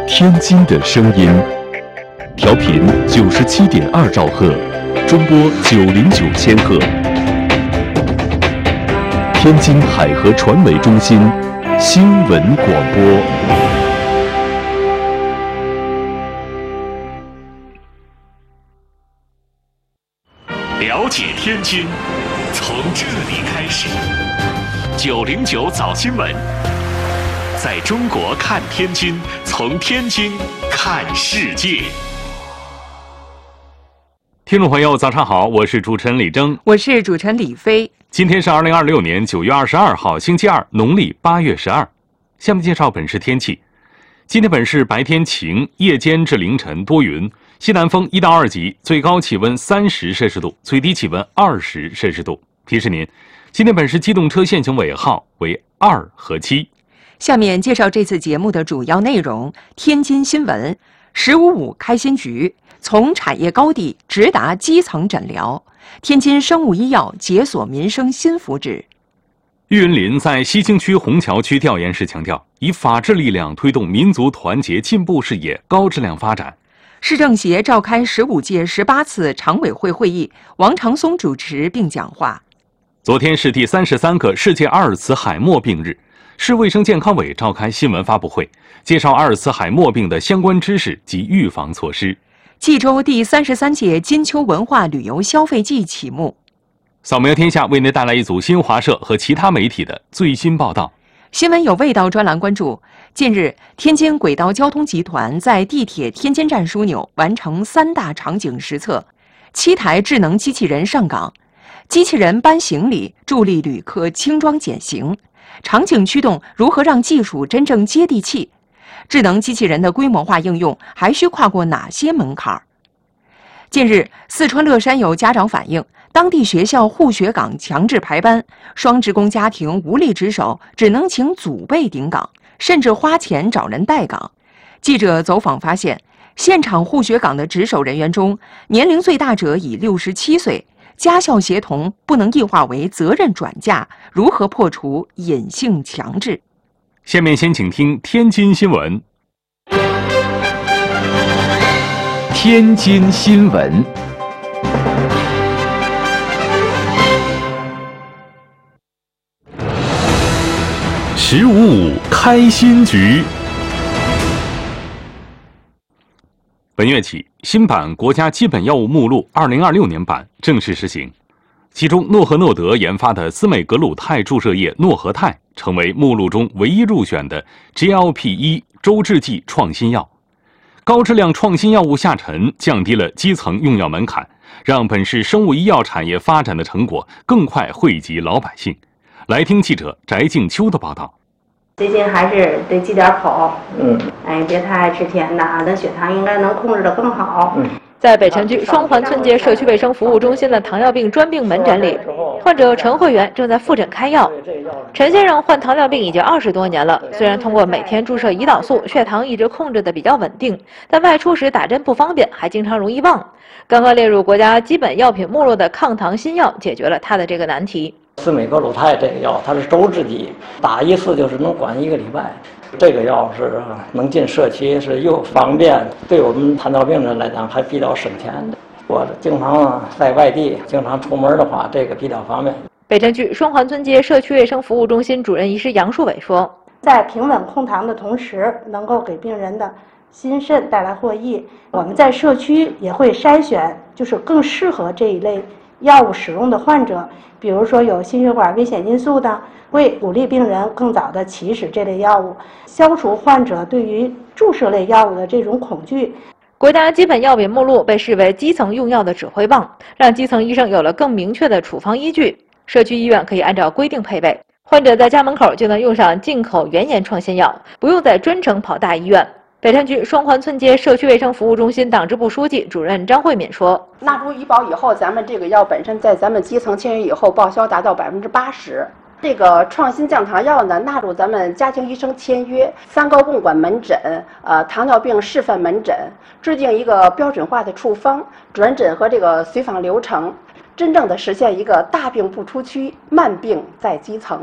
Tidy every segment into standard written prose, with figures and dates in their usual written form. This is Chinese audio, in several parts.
天津的声音，调频97.2兆赫，中波909千赫。天津海河传媒中心新闻广播。 了解天津，从这里开始。909早新闻，在中国看天津，从天津看世界。 听众朋友，早上好，我是主持人李征， 我是主持人李飞。 今天是2026年9月22号，星期二，农历8月12。下面介绍本市天气。今天本市白天晴，夜间至凌晨多云，西南风1到2级，最高气温30摄氏度，最低气温20摄氏度。提示您，今天本市机动车限行尾号为2和7。 下面介绍这次节目的主要内容：天津新闻，“15.5”开心局，从产业高地直达基层诊疗；天津生物医药解锁民生新福祉。 郁云林在西青区虹桥区调研时强调，以法治力量推动民族团结进步事业高质量发展。 市政协召开15届18次常委会会议，王长松主持并讲话。 昨天是第33个世界阿尔茨海默病日，市卫生健康委召开新闻发布会，介绍阿尔茨海默病的相关知识及预防措施。 冀州第33届金秋文化旅游消费季启幕。 扫描天下为您带来一组新华社和其他媒体的最新报道。 新闻有味道专栏关注，近日，天津轨道交通集团在地铁天津站枢纽完成3大场景实测，7台智能机器人上岗，机器人搬行李，助力旅客轻装简行。场景驱动如何让技术真正接地气？智能机器人的规模化应用还需跨过哪些门槛？近日，四川乐山有家长反映，当地学校护学岗强制排班，双职工家庭无力值守，只能请祖辈顶岗，甚至花钱找人代岗。记者走访发现，现场护学岗的值守人员中，年龄最大者已67岁。家校协同不能异化为责任转嫁，如何破除隐性强制？ 下面先请听天津新闻。 天津新闻。15.5开心局。 本月起，新版国家基本药物目录2026年版正式实行，其中诺和诺德研发的司美格鲁肽注射液诺和泰成为目录中唯一入选的 GLP-1 周制剂创新药。高质量创新药物下沉，降低了基层用药门槛，让本市生物医药产业发展的成果更快惠及老百姓。来听记者翟静秋的报道。 最近还是得忌点口，别太爱吃甜的啊，那血糖应该能控制得更好。 在北辰区双环村街社区卫生服务中心的糖尿病专病门诊里，患者陈慧媛正在复诊开药。陈先生患糖尿病已经20多年了，虽然通过每天注射胰岛素，血糖一直控制得比较稳定，但外出时打针不方便，还经常容易忘。刚刚列入国家基本药品目录的抗糖新药，解决了他的这个难题。 司美格鲁肽这个药，它是周制剂，打一次就是能管1个礼拜。这个药是能进社区，是又方便，对我们糖尿病人来讲还比较省钱的。我经常在外地，经常出门的话，这个比较方便。 北辰区双环村街社区卫生服务中心主任医师杨树伟说， 在平稳控糖的同时，能够给病人的心肾带来获益。我们在社区也会筛选，就是更适合这一类药物使用的患者，比如说有心血管危险因素的，会鼓励病人更早的起始这类药物，消除患者对于注射类药物的这种恐惧。 国家基本药品目录被视为基层用药的指挥棒，让基层医生有了更明确的处方依据。社区医院可以按照规定配备，患者在家门口就能用上进口原研创新药，不用再专程跑大医院。北辰区双环村街社区卫生服务中心党支部书记、主任张慧敏说：“ 纳入医保以后，咱们这个药本身在咱们基层签约以后报销达到80%。这个创新降糖药呢，纳入咱们家庭医生签约、3高共管门诊、糖尿病示范门诊，制定一个标准化的处方、转诊和这个随访流程，真正的实现一个大病不出区，慢病在基层。”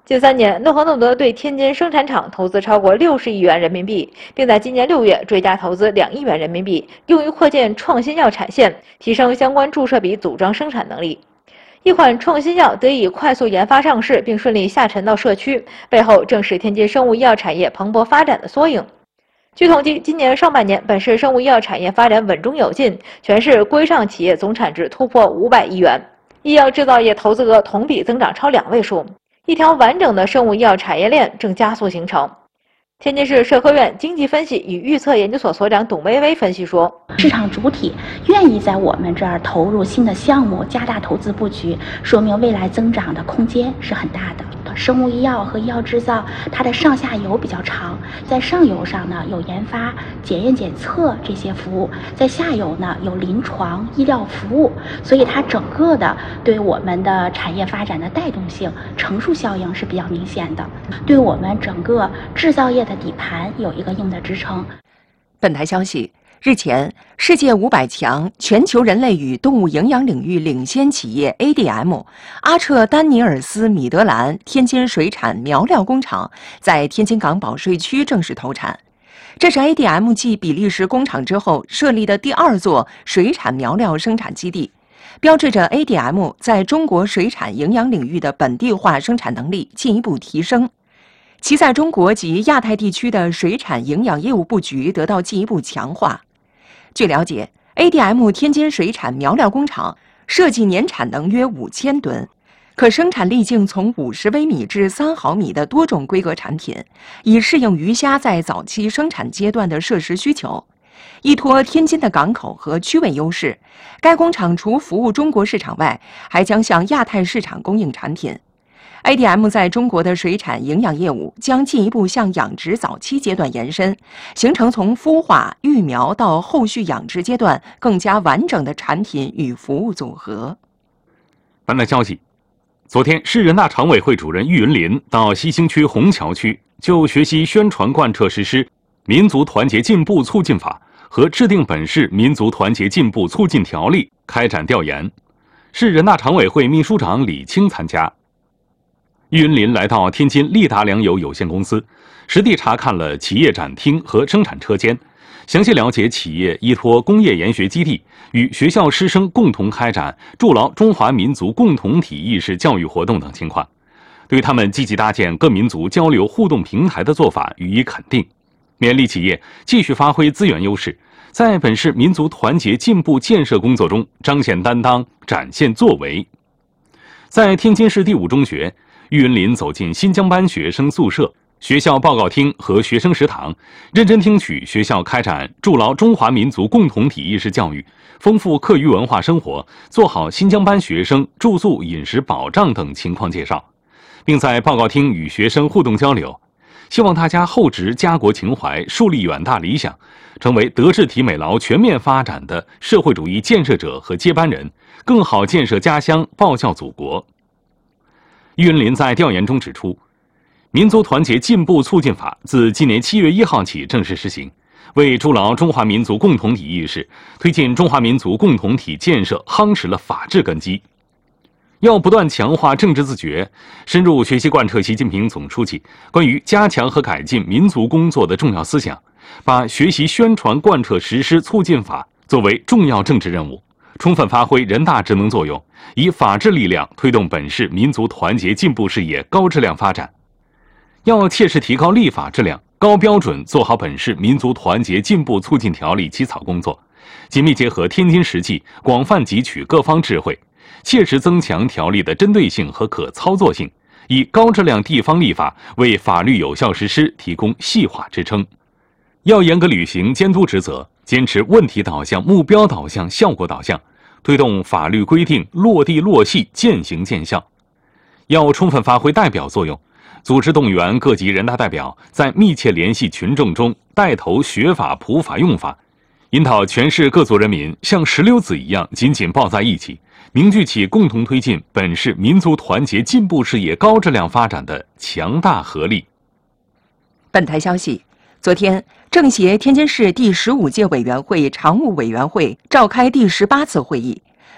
近3年，诺和诺德对天津生产厂投资超过60亿元人民币，并在今年6月追加投资2亿元人民币，用于扩建创新药产线，提升相关注射笔组装生产能力。一款创新药得以快速研发上市，并顺利下沉到社区，背后正是天津生物医药产业蓬勃发展的缩影。据统计，今年上半年，本市生物医药产业发展稳中有进，全市规上企业总产值突破500亿元，医药制造业投资额同比增长超2位数。一条完整的生物医药产业链正加速形成。天津市社科院经济分析与预测研究所所长董薇薇分析说， 市场主体愿意在我们这儿投入新的项目，加大投资布局，说明未来增长的空间是很大的。生物医药和医药制造，它的上下游比较长，在上游上呢有研发、检验检测这些服务，在下游呢有临床医疗服务，所以它整个的对我们的产业发展的带动性、乘数效应是比较明显的，对我们整个制造业的底盘有一个硬的支撑。 本台消息，日前，世界500强全球人类与动物营养领域领先企业 ADM 阿彻丹尼尔斯米德兰天津水产苗料工厂在天津港保税区正式投产。这是 ADM 继比利时工厂之后设立的第2座水产苗料生产基地，标志着 ADM 在中国水产营养领域的本地化生产能力进一步提升。其在中国及亚太地区的水产营养业务布局得到进一步强化。据了解 ，ADM 天津水产苗料工厂设计年产能约5000吨，可生产粒径从50微米至3毫米的多种规格产品，以适应鱼虾在早期生产阶段的摄食需求。依托天津的港口和区位优势，该工厂除服务中国市场外，还将向亚太市场供应产品。ADM 在中国的水产营养业务将进一步向养殖早期阶段延伸，形成从孵化、育苗到后续养殖阶段更加完整的产品与服务组合。 本台消息，昨天，市人大常委会主任郁云林到西兴区虹桥区，就学习宣传贯彻实施《民族团结进步促进法》和制定本市民族团结进步促进条例开展调研。市人大常委会秘书长李清参加。郁云林来到天津利达粮油有限公司，实地查看了企业展厅和生产车间，详细了解企业依托工业研学基地与学校师生共同开展筑牢中华民族共同体意识教育活动等情况，对他们积极搭建各民族交流互动平台的做法予以肯定，勉励企业继续发挥资源优势，在本市民族团结进步建设工作中彰显担当、展现作为。在天津市第5中学，郁云林走进新疆班学生宿舍、学校报告厅和学生食堂，认真听取学校开展筑牢中华民族共同体意识教育、丰富课余文化生活、做好新疆班学生住宿饮食保障等情况介绍，并在报告厅与学生互动交流，希望大家厚植家国情怀，树立远大理想，成为德智体美劳全面发展的社会主义建设者和接班人，更好建设家乡，报效祖国。郁云林在调研中指出，民族团结进步促进法自今年7月1号起正式实行，为筑牢中华民族共同体意识，推进中华民族共同体建设夯实了法治根基。要不断强化政治自觉，深入学习贯彻习近平总书记关于加强和改进民族工作的重要思想，把学习宣传贯彻实施促进法作为重要政治任务，充分发挥人大职能作用，以法治力量推动本市民族团结进步事业高质量发展。要切实提高立法质量，高标准做好本市民族团结进步促进条例起草工作，紧密结合天津实际，广泛汲取各方智慧，切实增强条例的针对性和可操作性，以高质量地方立法为法律有效实施提供细化支撑。要严格履行监督职责，坚持问题导向、目标导向、效果导向，推动法律规定落地落细、渐行渐效。要充分发挥代表作用，组织动员各级人大代表在密切联系群众中带头学法、普法、用法，引导全市各族人民像石榴籽一样紧紧抱在一起，凝聚起共同推进本市民族团结进步事业高质量发展的强大合力。 本台消息，昨天，政协天津市第15届委员会常务委员会召开第18次会议，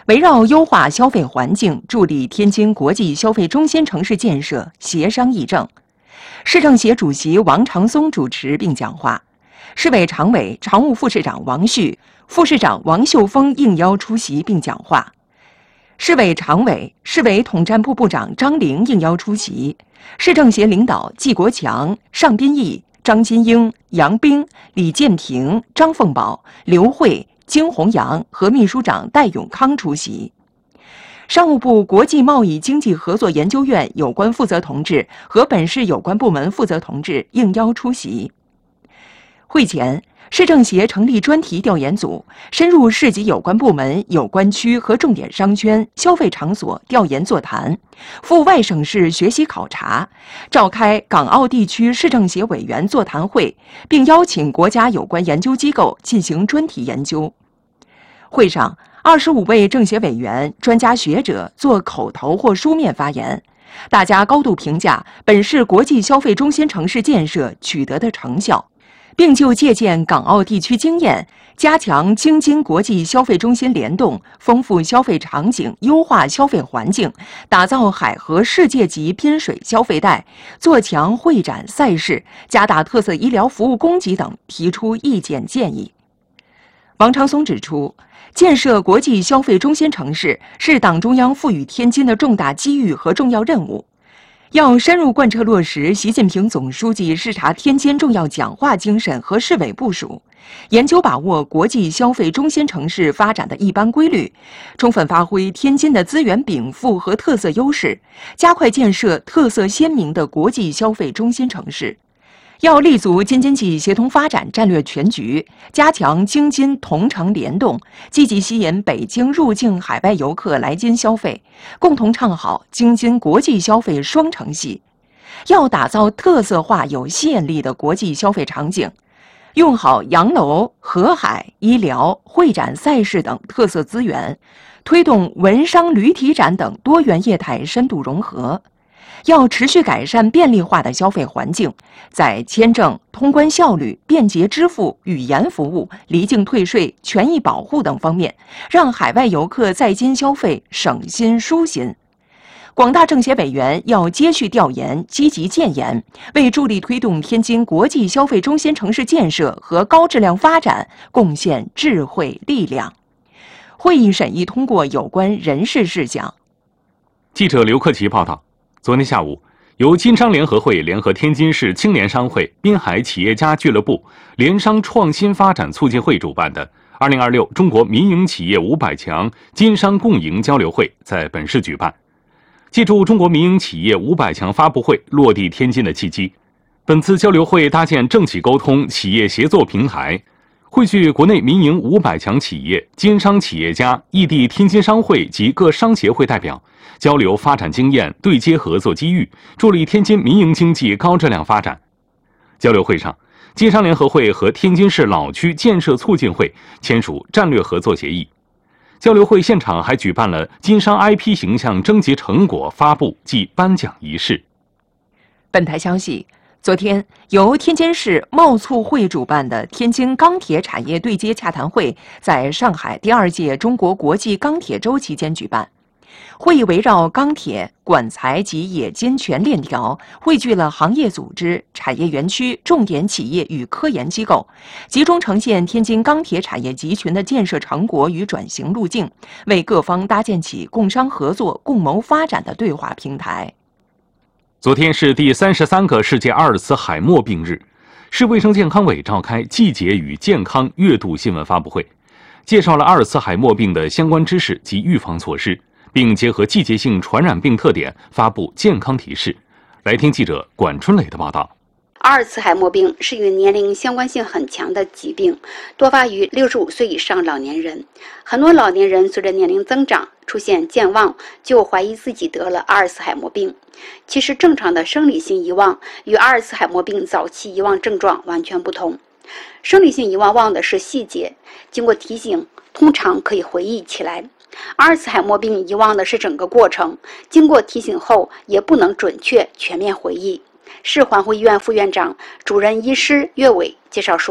围绕优化消费环境，助力天津国际消费中心城市建设协商议政。市政协主席王长松主持并讲话，市委常委、常务副市长王旭、副市长王秀峰应邀出席并讲话。市委常委、市委统战部部长张玲应邀出席，市政协领导季国强、尚斌义、张金英、杨冰、李建平、张凤宝、刘慧、金宏阳和秘书长戴永康出席。商务部国际贸易经济合作研究院有关负责同志和本市有关部门负责同志应邀出席。会前，市政协成立专题调研组，深入市级有关部门、有关区和重点商圈、消费场所调研座谈，赴外省市学习考察，召开港澳地区市政协委员座谈会，并邀请国家有关研究机构进行专题研究。会上，25位政协委员、专家学者做口头或书面发言，大家高度评价本市国际消费中心城市建设取得的成效，并就借鉴港澳地区经验，加强京津国际消费中心联动，丰富消费场景，优化消费环境，打造海河世界级滨水消费带，做强会展赛事，加大特色医疗服务供给等提出意见建议。王长松指出，建设国际消费中心城市是党中央赋予天津的重大机遇和重要任务，要深入贯彻落实习近平总书记视察天津重要讲话精神和市委部署，研究把握国际消费中心城市发展的一般规律，充分发挥天津的资源禀赋和特色优势，加快建设特色鲜明的国际消费中心城市。要立足京津冀协同发展战略全局，加强京津同城联动，积极吸引北京入境海外游客来津消费，共同唱好京津国际消费双城戏。要打造特色化、有吸引力的国际消费场景，用好洋楼、河海、医疗、会展赛事等特色资源，推动文商旅体展等多元业态深度融合。要持续改善便利化的消费环境，在签证、通关效率、便捷支付、语言服务、离境退税、权益保护等方面，让海外游客在京消费省心舒心。广大政协委员要接续调研，积极建言，为助力推动天津国际消费中心城市建设和高质量发展贡献智慧力量。会议审议通过有关人事事项。 记者刘克奇报道。昨天下午，由金商联合会联合天津市青年商会、滨海企业家俱乐部、联商创新发展促进会主办的2026中国民营企业500强金商共赢交流会在本市举办。借助中国民营企业500强发布会落地天津的契机，本次交流会搭建政企沟通、企业协作平台，汇聚国内民营500强企业、金商企业家、异地天津商会及各商协会代表，交流发展经验，对接合作机遇，助力天津民营经济高质量发展。交流会上，金商联合会和天津市老区建设促进会签署战略合作协议。交流会现场还举办了金商 IP 形象征集成果发布暨颁奖仪式。 本台消息，昨天由天津市贸促会主办的天津钢铁产业对接洽谈会在上海第2届中国国际钢铁周期间举办。会议围绕钢铁、管材及冶金全链条，汇聚了行业组织、产业园区、重点企业与科研机构，集中呈现天津钢铁产业集群的建设成果与转型路径，为各方搭建起共商合作、共谋发展的对话平台。 昨天是第33个世界阿尔茨海默病日，市卫生健康委召开季节与健康月度新闻发布会，介绍了阿尔茨海默病的相关知识及预防措施，并结合季节性传染病特点发布健康提示。来听记者管春磊的报道。 阿尔茨海默病是与年龄相关性很强的疾病，多发于65岁以上老年人。很多老年人随着年龄增长出现健忘，就怀疑自己得了阿尔茨海默病。其实正常的生理性遗忘与阿尔茨海默病早期遗忘症状完全不同。生理性遗忘忘的是细节，经过提醒通常可以回忆起来。阿尔茨海默病遗忘的是整个过程，经过提醒后也不能准确全面回忆。市环湖医院副院长、主任医师岳伟介绍说，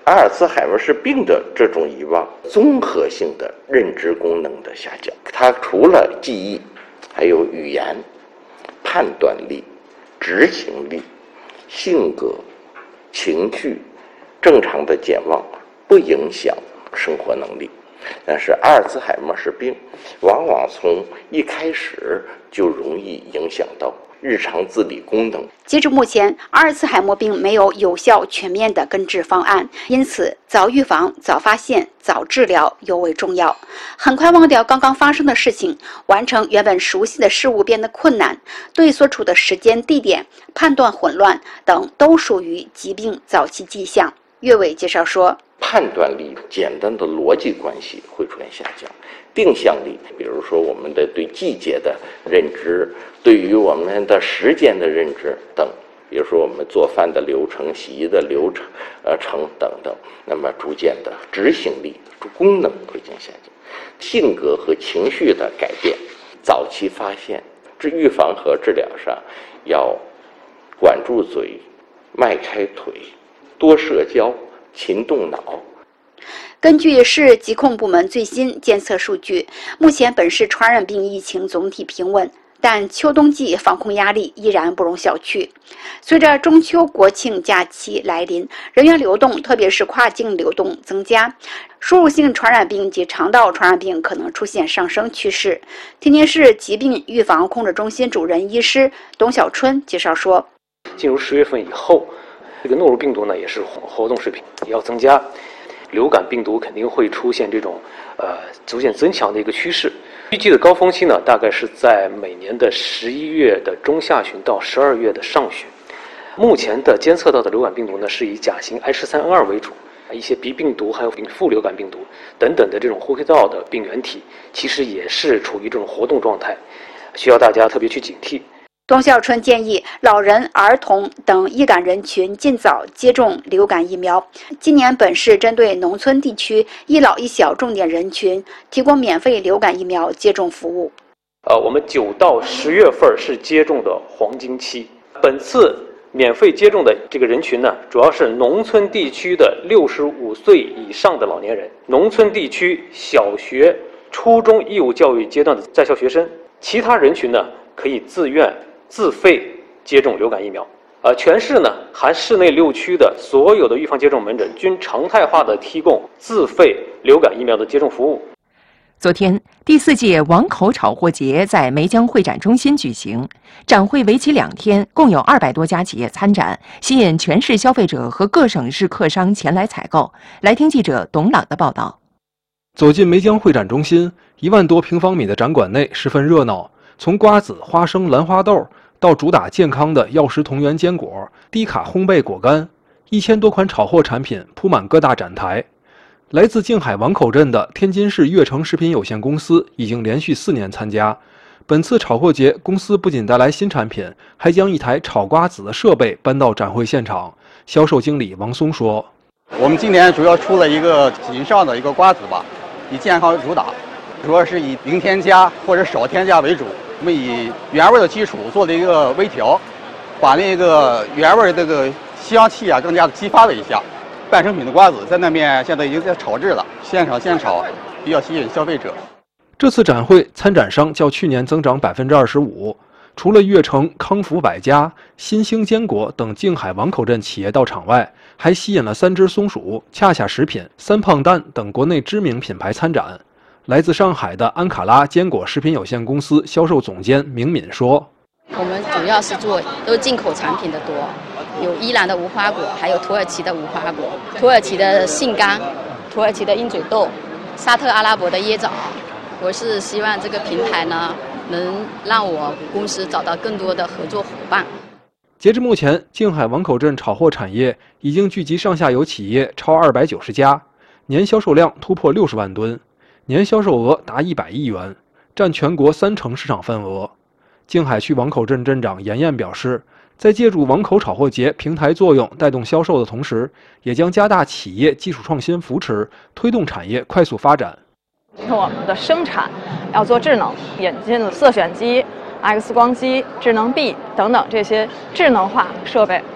阿尔茨海默氏病的这种遗忘，综合性的认知功能的下降，它除了记忆，还有语言、判断力、执行力、性格、情绪正常的健忘，不影响生活能力。但是阿尔茨海默氏病往往从一开始就容易影响到日常自理功能。 截至目前，阿尔茨海默病没有有效全面的根治方案，因此早预防、早发现、早治疗尤为重要。很快忘掉刚刚发生的事情，完成原本熟悉的事物变得困难，对所处的时间、地点判断混乱等，都属于疾病早期迹象。岳伟介绍说， 判断力、简单的逻辑关系会出现下降，定向力，比如说我们的对季节的认知，对于我们的时间的认知等，比如说我们做饭的流程、洗衣的流程等等，那么逐渐的执行力、功能会进行下降，性格和情绪的改变，早期发现，预防和治疗上要管住嘴、迈开腿、多社交、勤动脑。 根据市疾控部门最新监测数据，目前本市传染病疫情总体平稳，但秋冬季防控压力依然不容小觑。随着中秋国庆假期来临，人员流动，特别是跨境流动增加，输入性传染病及肠道传染病可能出现上升趋势。天津市疾病预防控制中心主任医师董小春介绍说， 进入10月份以后，这个诺如病毒呢也是活动水平也要增加，流感病毒肯定会出现这种逐渐增强的一个趋势。预计的高峰期呢，大概是在每年的11月的中下旬到12月的上旬。目前的监测到的流感病毒呢，是以甲型 H3N2 为主，一些鼻病毒还有副流感病毒等等的这种呼吸道的病原体，其实也是处于这种活动状态，需要大家特别去警惕。 董小春建议老人、儿童等易感人群尽早接种流感疫苗。今年本市针对农村地区一老一小重点人群提供免费流感疫苗接种服务。 我们9到10月份是接种的黄金期。本次免费接种的这个人群呢，主要是农村地区的65岁以上的老年人，农村地区小学、初中义务教育阶段的在校学生，其他人群呢可以自愿自费接种流感疫苗。全市呢含市内6区的所有的预防接种门诊均常态化的提供自费流感疫苗的接种服务。 昨天，第4届网口炒货节在梅江会展中心举行，展会为期2天，共有200多家企业参展，吸引全市消费者和各省市客商前来采购。来听记者董朗的报道。 走进梅江会展中心，1万多平方米的展馆内十分热闹，从瓜子、花生、兰花豆到主打健康的药食同源坚果、低卡烘焙果干，1000多款炒货产品铺满各大展台。来自静海网口镇的天津市悦城食品有限公司已经连续4年参加。本次炒货节，公司不仅带来新产品，还将一台炒瓜子的设备搬到展会现场。销售经理王松说：“ 我们今年主要出了一个锦上的一个瓜子吧，以健康主打，主要是以零添加或者少添加为主。我们以原味的基础做了一个微调，把那个原味这个香气啊更加的激发了一下。半成品的瓜子在那边现在已经在炒制了，现场现炒，比较吸引消费者。” 这次展会参展商较去年增长25%，除了悦城、康福百家、新兴坚果等静海网口镇企业到场外，还吸引了3只松鼠、恰恰食品、3胖蛋等国内知名品牌参展。来自上海的安卡拉坚果食品有限公司销售总监明敏说：“ 我们主要是做都进口产品的多，有伊朗的无花果，还有土耳其的无花果，土耳其的杏干，土耳其的鹰嘴豆，沙特阿拉伯的椰枣。我是希望这个平台呢，能让我公司找到更多的合作伙伴。” 截至目前，静海网口镇炒货产业已经聚集上下游企业超290家，年销售量突破60万吨，年销售额达100亿元，占全国30%市场份额。静海区网口镇镇长严燕表示，在借助网口炒货节平台作用带动销售的同时，也将加大企业技术创新扶持，推动产业快速发展。 我们的生产要做智能，引进了色选机、X 光机、智能臂等等这些智能化设备，